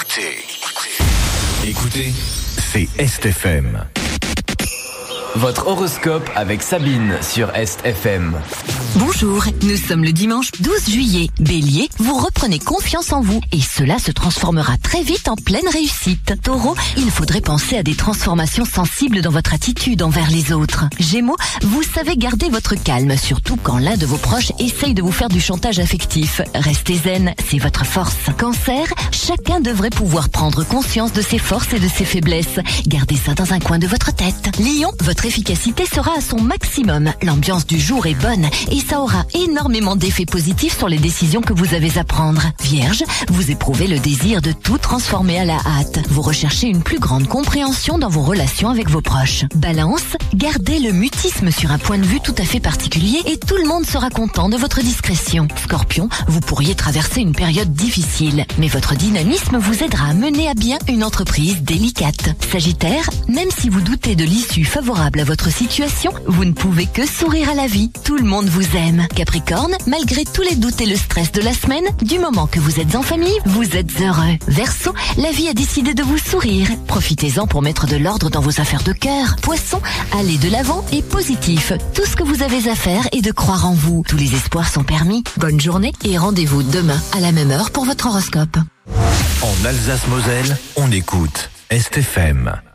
Écoutez, c'est Est FM. Votre horoscope avec Sabine sur Est FM. Bonjour, nous sommes le dimanche 12 juillet. Bélier, vous reprenez confiance en vous et cela se transformera très vite en pleine réussite. Taureau, il faudrait penser à des transformations sensibles dans votre attitude envers les autres. Gémeaux, vous savez garder votre calme, surtout quand l'un de vos proches essaye de vous faire du chantage affectif. Restez zen, c'est votre force. Cancer, chacun devrait pouvoir prendre conscience de ses forces et de ses faiblesses. Gardez ça dans un coin de votre tête. Lion, votre efficacité sera à son maximum. L'ambiance du jour est bonne et ça aura énormément d'effets positifs sur les décisions que vous avez à prendre. Vierge, vous éprouvez le désir de tout transformer à la hâte. Vous recherchez une plus grande compréhension dans vos relations avec vos proches. Balance, gardez le mutisme sur un point de vue tout à fait particulier et tout le monde sera content de votre discrétion. Scorpion, vous pourriez traverser une période difficile, mais votre dynamisme vous aidera à mener à bien une entreprise délicate. Sagittaire, même si vous doutez de l'issue favorable à votre situation, vous ne pouvez que sourire à la vie. Tout le monde vous aime. Capricorne, malgré tous les doutes et le stress de la semaine, du moment que vous êtes en famille, vous êtes heureux. Verseau, la vie a décidé de vous sourire. Profitez-en pour mettre de l'ordre dans vos affaires de cœur. Poisson, allez de l'avant et positif. Tout ce que vous avez à faire est de croire en vous. Tous les espoirs sont permis. Bonne journée et rendez-vous demain à la même heure pour votre horoscope. En Alsace-Moselle, on écoute Est FM.